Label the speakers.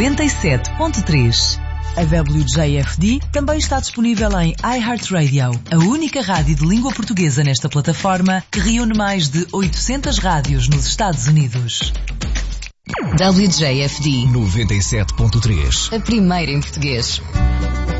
Speaker 1: 97.3. A WJFD também está disponível em iHeartRadio, a única rádio de língua portuguesa nesta plataforma que reúne mais de 800 rádios nos Estados Unidos. WJFD
Speaker 2: 97.3.
Speaker 1: A primeira em português.